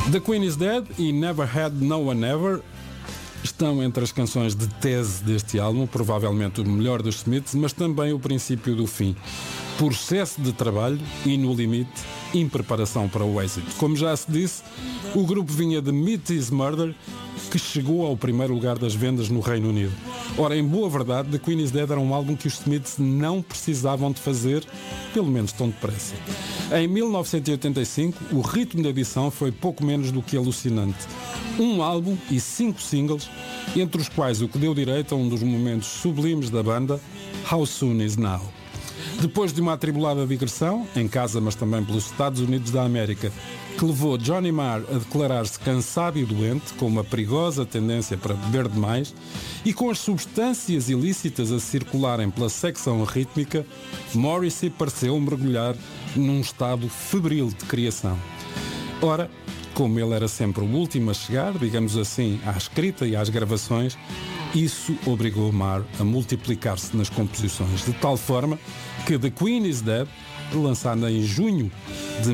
The Queen is Dead e Never Had No One Ever estão entre as canções de tese deste álbum, provavelmente o melhor dos Smiths, mas também o princípio do fim. Por excesso de trabalho e, no limite, impreparação para o êxito. Como já se disse, o grupo vinha de Meat is Murder, que chegou ao primeiro lugar das vendas no Reino Unido. Ora, em boa verdade, The Queen is Dead era um álbum que os Smiths não precisavam de fazer, pelo menos tão depressa. Em 1985, o ritmo da edição foi pouco menos do que alucinante. Um álbum e 5 singles, entre os quais o que deu direito a um dos momentos sublimes da banda, How Soon Is Now. Depois de uma atribulada digressão, em casa mas também pelos Estados Unidos da América, que levou Johnny Marr a declarar-se cansado e doente, com uma perigosa tendência para beber demais, e com as substâncias ilícitas a circularem pela secção rítmica, Morrissey pareceu mergulhar num estado febril de criação. Ora, como ele era sempre o último a chegar, digamos assim, à escrita e às gravações, isso obrigou Marr a multiplicar-se nas composições, de tal forma que The Queen is Dead, lançada em junho de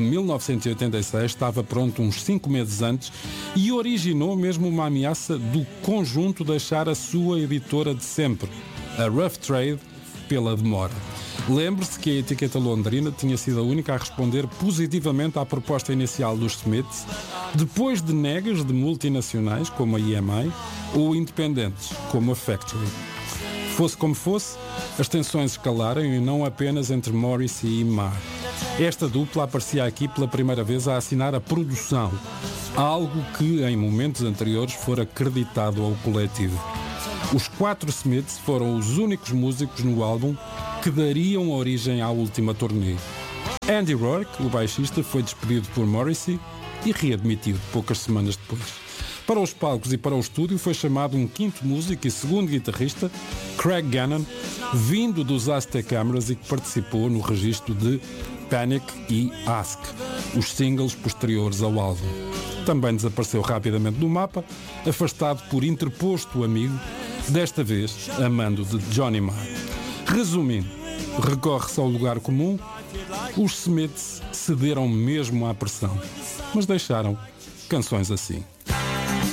1986, estava pronto uns 5 meses antes e originou mesmo uma ameaça do conjunto deixar a sua editora de sempre, a Rough Trade, pela demora. Lembre-se que a etiqueta londrina tinha sido a única a responder positivamente à proposta inicial dos Smiths, depois de negas de multinacionais, como a EMI, ou independentes, como a Factory. Fosse como fosse, as tensões escalaram e não apenas entre Morrissey e Marr. Esta dupla aparecia aqui pela primeira vez a assinar a produção, algo que em momentos anteriores fora acreditado ao coletivo. Os 4 Smiths foram os únicos músicos no álbum que dariam origem à última turnê. Andy Rourke, o baixista, foi despedido por Morrissey e readmitido poucas semanas depois. Para os palcos e para o estúdio foi chamado um 5º músico e 2º guitarrista, Craig Gannon, vindo dos Aztec Cameras e que participou no registro de Panic e Ask, os singles posteriores ao álbum. Também desapareceu rapidamente do mapa, afastado por interposto amigo, desta vez a mando de Johnny Marr. Resumindo, recorre-se ao lugar comum, os Smiths cederam mesmo à pressão, mas deixaram canções assim.